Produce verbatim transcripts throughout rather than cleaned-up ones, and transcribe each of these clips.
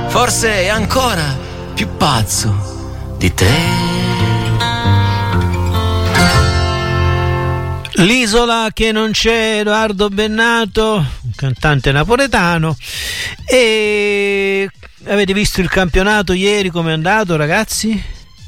forse è ancora più pazzo di te. L'isola che non c'è, Edoardo Bennato, un cantante napoletano. E avete visto il campionato ieri come è andato, ragazzi?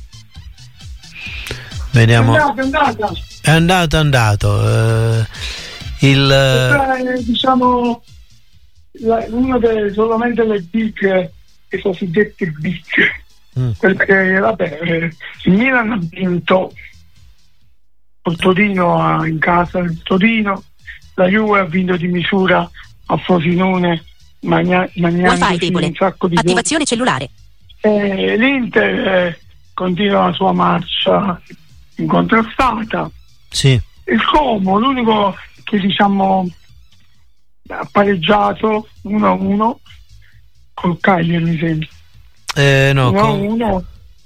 Vediamo. È andato, è andato. È andato, è andato. Uh, il eh, diciamo la, uno delle solamente le big, le cosiddette big, mm. perché vabbè, il Milan ha vinto il Torino in casa il Torino, la Juve ha vinto di misura a Frosinone, magna, mangiandosi un sacco di attivazione gol. Cellulare. Eh, L'Inter eh, continua la sua marcia incontrastata. Sì. Il Como, l'unico che diciamo ha pareggiato uno a uno col Cagliari, mi sembra. Eh, no, uno a con... uno.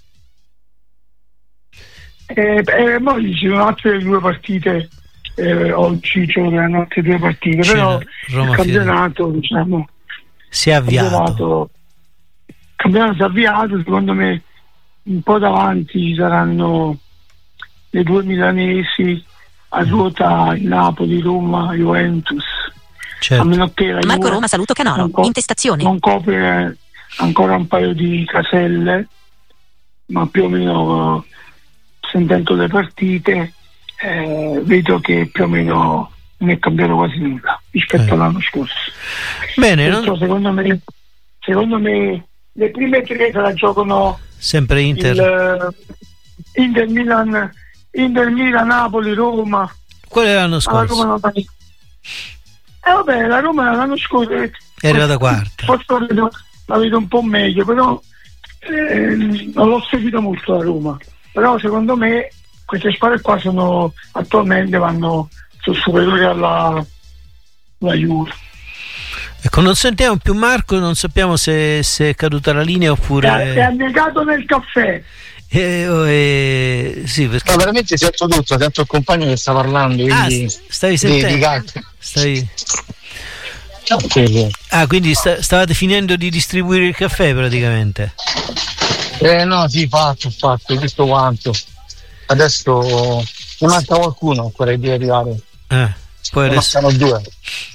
E eh, poi ci sono altre due partite eh, oggi, cioè altre due partite, c'è però Roma il campionato Fiore. Diciamo si è avviato. Il campionato si è avviato, secondo me un po' davanti ci saranno le due milanesi a ruota Napoli, Roma, Juventus. Certo. A meno che la Marco Juve Roma saluto Canoro, non co- intestazione. Non copre ancora un paio di caselle, ma più o meno sentendo le partite eh, vedo che più o meno non è cambiato quasi nulla rispetto eh. all'anno scorso. Bene, Questo, non... secondo me secondo me le prime tre se la giocano sempre Inter il, Inter Milan Inter Milan Napoli Roma. Qual è l'anno scorso? Roma non... eh vabbè, la Roma l'anno scorso è arrivata quarta, forse la vedo, la vedo un po' meglio, però eh, non l'ho seguito molto la Roma, però secondo me queste squadre qua sono attualmente vanno sul superiore alla, alla Juve. Ecco, non sentiamo più Marco, non sappiamo se, se è caduta la linea oppure è annegato nel caffè. Eh, oh, eh, sì, perché... no, veramente sento tutto, sento il compagno che sta parlando, quindi ah, stavi sentendo? Di, di stavi... sì, sì. Ah, quindi sta, stavate finendo di distribuire il caffè praticamente? Eh no, sì, fatto, fatto, tutto quanto. Adesso ne manca qualcuno ancora di arrivare. Eh, poi ne adesso... mancano due.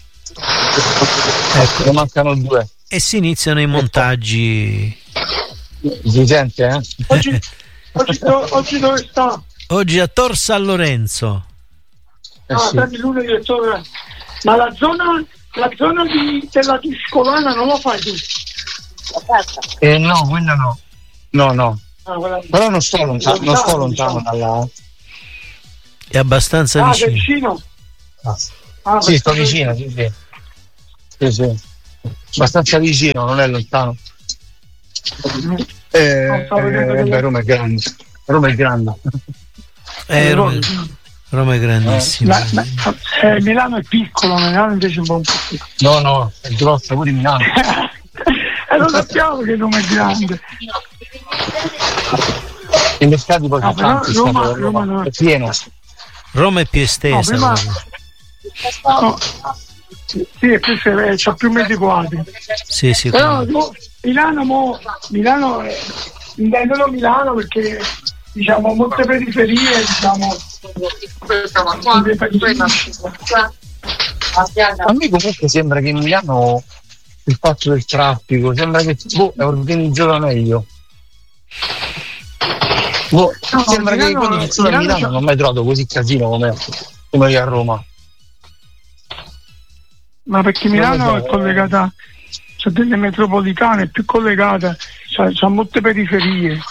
Ecco. Ne mancano due. E si iniziano i montaggi. Si sente, eh? Oggi, oggi, oggi dove sta? Oggi a Tor San Lorenzo. Eh, ah, sì. Lunedì, ma la zona, la zona di, della Tuscolana non la fai tu? Eh no, quella no. No, no. Ah, quella... Però non sto lontano, non sto lontano dalla. È abbastanza ah, vicino. vicino? Ah. Ah, sì, sto vicino, sì, sì. Sì, sì. Abbastanza vicino, non è lontano. Eh, eh, beh, Roma è grande. Roma è grande. Eh, Roma, Roma è grandissima. Eh, ma, ma, eh, Milano è piccolo, Milano invece è un po' un po' piccolo. No, no, è grossa, pure Milano. E lo sappiamo che Roma è grande. I mercati poi ah, sono tanti, Roma, Roma, Roma, Roma è pieno. Roma è più estesa. No, prima... no. Sì, questo è, c'ha più metri quadri. Sì, sì. Però mo, Milano, mo, Milano è, intendono Milano perché diciamo molte periferie, diciamo. A me comunque sembra che in Milano il fatto del traffico sembra che boh, è organizzato meglio. Boh, no, sembra Milano, che quando iniziano a Milano non ho mai trovato così casino come, come a Roma. Ma perché Milano è collegata, c'è delle metropolitane, è più collegata, c'ha, c'ha molte periferie.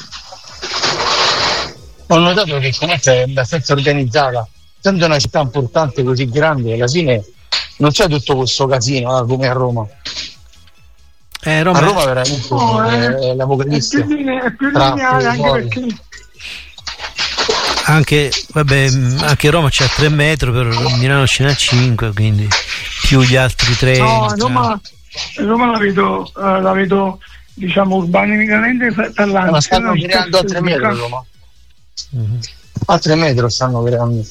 Ho notato che comunque è abbastanza organizzata, essendo una città importante così grande, alla fine non c'è tutto questo casino eh, come a Roma. Eh, Roma a Roma veramente no, è, è, è l'apocalisse. È più, linea, è più lineare anche fuori. Perché anche vabbè anche Roma c'ha tre metri, per Milano ce n'ha cinque, quindi più gli altri tre. No, Roma, Roma la vedo uh, la vedo diciamo urbanicamente parlando. Ma stanno creando a tre metri Roma. Mm-hmm. A tre metri stanno creando.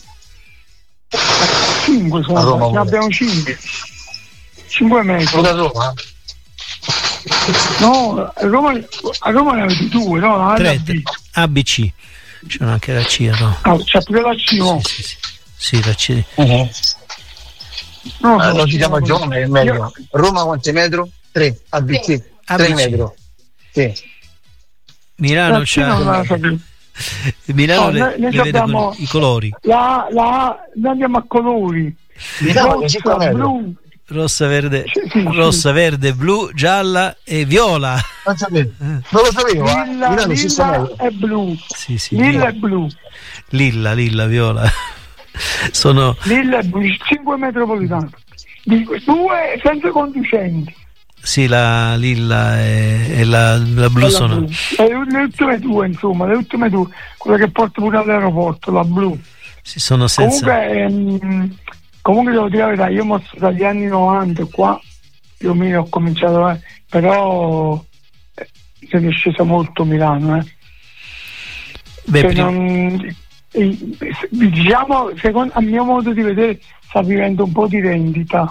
cinque sono, ne abbiamo cinque. cinque metri. Da Roma? No, a Roma, a Roma ne avete due, no? La tre, A B. A B C. C'è anche la C, no? Ah, c'è pure la C, no? Sì, sì, sì. Sì, la C. Uh-huh. No, eh, no, lo diciamo a giovane, è meglio. Io... Roma quanti metro? tre, A B C. tre metri. Sì. Milano c'ha... non la sapevo. Milano no, le, noi, noi le vede abbiamo con i colori. La, la, noi andiamo a colori. Milano, rossa, blu. Rossa, verde, sì, sì, rossa, sì. verde, blu, gialla e viola. Non sapevo, non lo sapevo. Lilla, Milano, lilla e blu. Sì, sì, lilla lilla e blu. Lilla, lilla, viola. Sono Lilla e blu, cinque metropolitane. Due senza conducenti. sì, la lilla e, e la, la blu e sono blu. E le ultime due, insomma, le ultime due, quella che porta pure all'aeroporto, la blu. sì, sono senza. Comunque, ehm, comunque devo dire la verità, io mo dagli anni novanta qua più o meno ho cominciato, eh, però eh, se ne è scesa molto Milano, eh. Beh, Cioè, prima... non, eh, diciamo, secondo, a mio modo di vedere, sta vivendo un po' di rendita.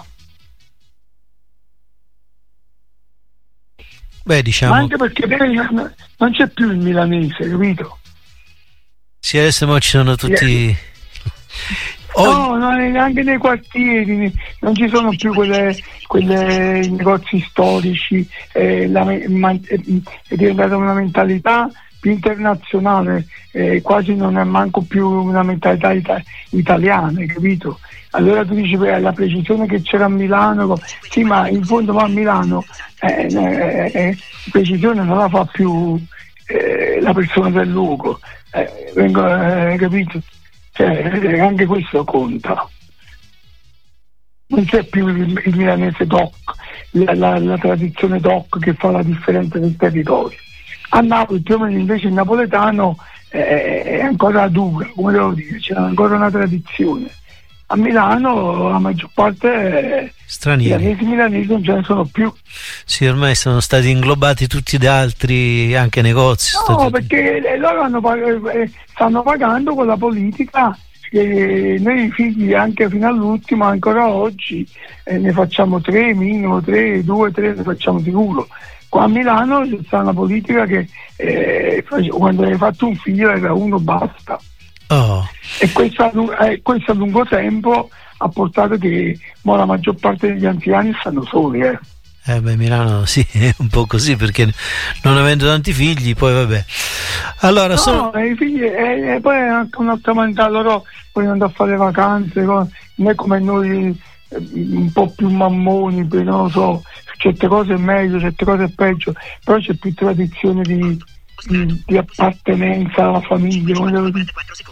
Beh, diciamo. Ma anche perché non, non c'è più il milanese, capito? Sì, adesso mo ci sono tutti. No, no, neanche nei quartieri non ci sono più quelle, quelle negozi storici, eh, la, man, è diventata una mentalità più internazionale, eh, quasi non è manco più una mentalità ita- italiana, capito? Allora tu dici beh, la precisione che c'era a Milano, sì, ma in fondo ma a Milano eh, eh, eh, precisione non la fa più eh, la persona del luogo, eh, vengo, eh, capito? Cioè, anche questo conta. Non c'è più il, il milanese doc, la, la, la tradizione doc che fa la differenza del territorio. A Napoli più o meno invece il napoletano è, è ancora dura, come devo dire, c'è ancora una tradizione. A Milano la maggior parte stranieri, milanesi milanesi non ce ne sono più. Sì, ormai sono stati inglobati tutti da altri anche negozi. No, perché loro hanno, stanno pagando con la politica che noi figli anche fino all'ultimo, ancora oggi eh, ne facciamo tre, minimo tre, due, tre ne facciamo sicuro. Qua a Milano c'è una politica che eh, quando hai fatto un figlio era uno, basta. Oh. E questo, eh, questo a lungo tempo ha portato che mo la maggior parte degli anziani stanno soli. Eh, eh beh, Milano sì, è un po' così perché non avendo tanti figli, poi vabbè. Allora, no, sono... i figli, e eh, poi è anche un'altra mentalità, loro vogliono andare a fare le vacanze, non è come noi eh, un po' più mammoni, non lo so, certe cose è meglio, certe cose è peggio, però c'è più tradizione di, di, di appartenenza alla famiglia, come devo dire.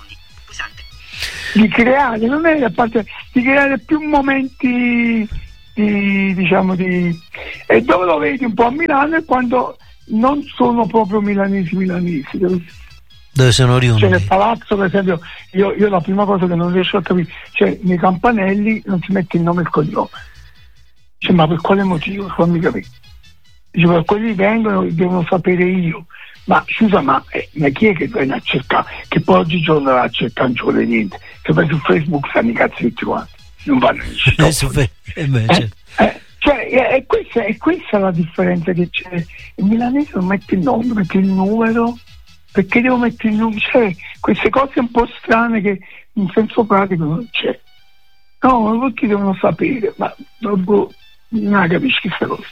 Di creare, non è a parte di creare più momenti di, diciamo di, e dove lo vedi un po' a Milano è quando non sono proprio milanesi milanesi, dove sono oriundi. Cioè nel palazzo per esempio io, io la prima cosa che non riesco a capire, cioè nei campanelli non si mette il nome e il cognome, cioè, ma per quale motivo? Fammi capire. Dice, per quelli vengono devono sapere io. Ma scusa, ma, eh, ma chi è che viene a cercare? Che poi oggigiorno va a cercare, non ci vuole niente. Che poi su Facebook stanno i cazzi tutti quanti. Non vanno in città. eh, eh, eh, cioè, è, è, questa, è questa la differenza che c'è. Il milanese non mette il nome, mette il numero. Perché devo mettere il numero? Cioè, queste cose un po' strane che in senso pratico non c'è. No, tutti devono sapere, ma dopo non capisci questa cosa.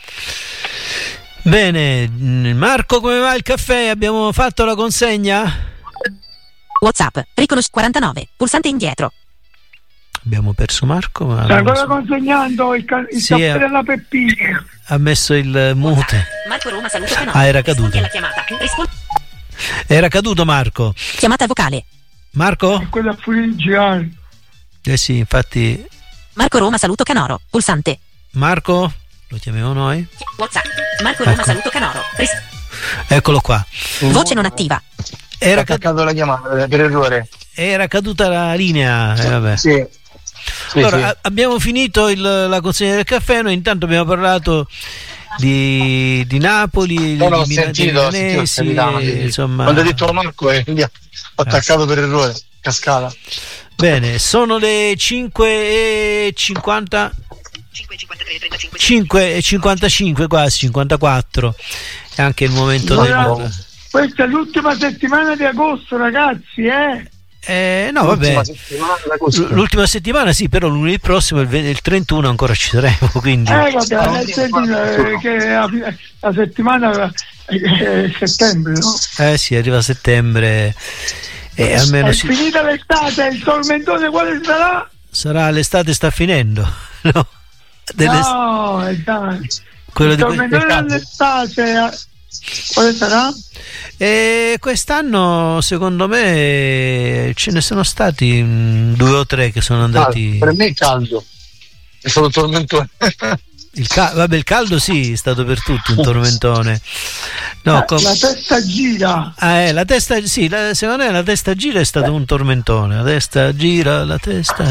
Bene, Marco, come va il caffè? Abbiamo fatto la consegna? WhatsApp, riconosci quarantanove, pulsante indietro. Abbiamo perso Marco. Ma sta ancora so. consegnando il, ca- il sì, caffè della Peppina. Ha messo il mute. Marco Roma, saluto canale. Ah, era caduto. Rispon- era caduto Marco. Chiamata vocale. Marco? È quella fuori di girare. Eh sì, infatti. Marco Roma, saluto Canoro, pulsante. Marco? Lo chiamiamo noi? WhatsApp. Marco Roma, ecco. saluto Canoro. Ris- Eccolo qua. Voce non attiva. Era attaccato la chiamata per errore. Era caduta la linea. Eh, vabbè. Sì. Sì, allora, sì. A- abbiamo finito il, la consegna del caffè. Noi intanto abbiamo parlato di, di Napoli, no, di, no, di sentito, Milanesi, sentito, e, insomma. Quando ha detto Marco è ho attaccato ah. per errore, cascata. Bene, sono le cinque e cinquanta cinque e cinquantacinque, quasi cinquantaquattro. È anche il momento Guarda, del... Questa è l'ultima settimana di agosto, ragazzi, eh? Eh, no, vabbè, l'ultima settimana sì, però lunedì prossimo, il, il trentuno, ancora ci saremo, quindi... Eh, vabbè, no, eh, che la, la settimana è settembre, no? Eh sì, arriva settembre e almeno... È si... finita l'estate, il tormentone quale sarà? Sarà, l'estate sta finendo, no? Delle... No, dai. Quello il di tormentone que... dell'estate, quale sarà? E quest'anno secondo me ce ne sono stati mh, due o tre che sono andati. Ah, per me è caldo, è stato tormentone. Il ca- vabbè, il caldo sì, è stato per tutti un tormentone. No, la, com- la testa gira. Ah, eh, la testa sì, la, secondo me la testa gira è stato un tormentone. La testa gira, la testa.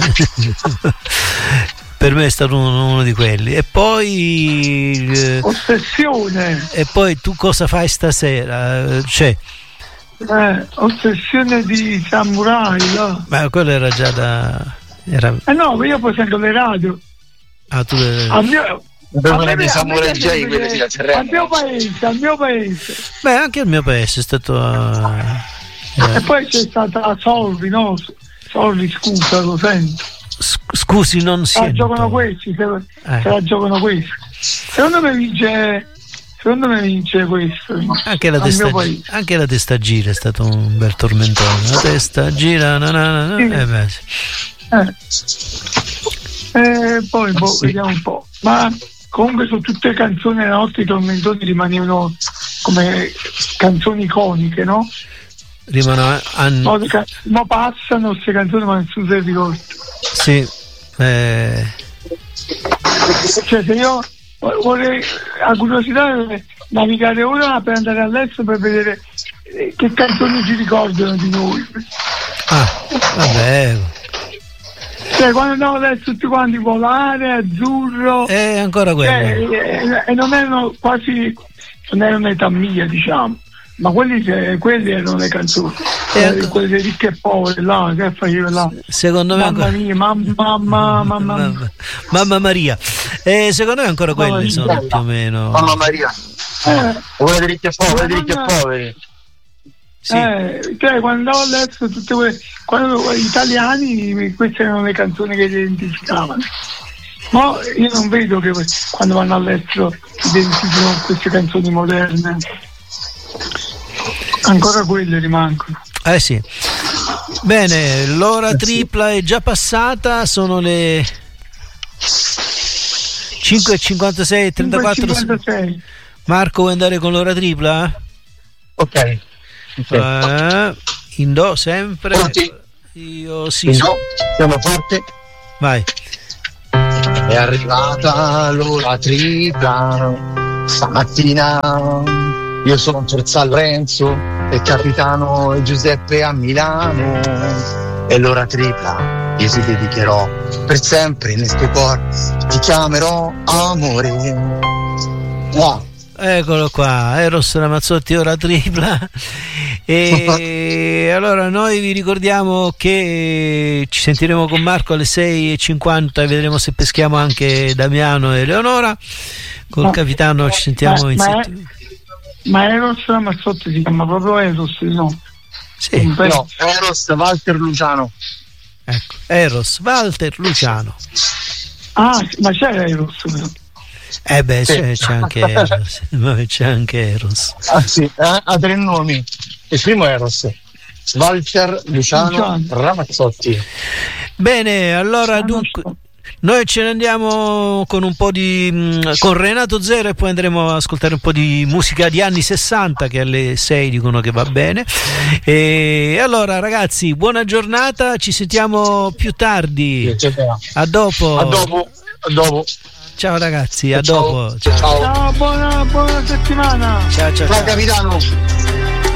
Per me è stato uno, uno di quelli. E poi eh, ossessione. E poi tu cosa fai stasera? Cioè, eh, ossessione di samurai, no? Ma quello era già da era... Eh no, io poi sento le radio. Ah, tu le... Al mio, a me, dei samurai J, quelle si al mio paese, al mio paese. Beh, anche il mio paese è stato uh, eh. E poi c'è stata Solvi, no? Solvi, scusa, lo sento. Scusi, non si. La giocano questi, se, eh. se la giocano questi. Secondo me vince, secondo me vince questo. Anche la, testa, anche la testa gira è stato un bel tormentone. La testa gira, na, na, na, sì. eh, beh, sì. eh. E poi boh, sì. Vediamo un po'. Ma comunque su tutte le canzoni della notte i tormentoni rimanevano come canzoni iconiche, no? Rimanano an... no, ca- no, passano queste canzoni ma nessuno se le ricorda. Sì, eh... cioè se io vorrei a curiosità navigare ora per andare all'estero per vedere che canzoni ci ricordano di noi. Ah, vabbè. Cioè quando andavo adesso tutti quanti Volare, Azzurro. È ancora quello. E, e non erano quasi, non erano età mia, diciamo. Ma quelli, quelli erano le canzoni, eh, quelle ricche e povere là, che faceva là. Secondo me mamma ancora... mia, mamma, mamma, mamma, mamma. mamma Maria. Eh, secondo me ancora quelli mamma sono più o meno. Mamma Maria. Eh. Quelle ricche e povere, ricche e povere. Sì. Eh, cioè quando andavo all'estero tutte quelle, quando gli italiani, queste erano le canzoni che identificavano. Ma io non vedo che quando vanno all'estero identificano queste canzoni moderne. Ancora quelle rimangono. Eh sì. Bene, l'ora tripla è già passata, sono le cinque e cinquantasei e trentaquattro. Marco, vuoi andare con l'ora tripla? Ok. Okay. Uh, in do sempre. Pronti? Io sì. In do, siamo forti. Vai. È arrivata l'ora tripla stamattina. Io sono San Lorenzo e capitano Giuseppe a Milano. E l'ora tripla io ti dedicherò per sempre nel tuo cuore. Ti chiamerò amore. Wow. Eccolo qua, Eros Ramazzotti, ora tripla. E allora noi vi ricordiamo che ci sentiremo con Marco alle sei e cinquanta e vedremo se peschiamo anche Damiano e Leonora. Col ma, capitano ci sentiamo ma, in ma, settimana. Ma Eros Ramazzotti si chiama proprio Eros, no? Sì. No, Eros Walter Luciano. Ecco, Eros Walter Luciano. Ah, ma c'è Eros? Eh beh, sì. c'è, c'è anche Eros. C'è anche Eros. Ah sì, ha, ha tre nomi. Il primo Eros. Walter Luciano, Luciano Ramazzotti. Bene, allora dunque noi ce ne andiamo con un po' di con Renato Zero e poi andremo ad ascoltare un po' di musica di anni sessanta che alle sei dicono che va bene. E allora ragazzi, buona giornata, ci sentiamo più tardi. A dopo. A dopo. A dopo. Ciao ragazzi, a ciao. dopo. Ciao, ciao buona, buona settimana. Ciao ciao. Ciao capitano.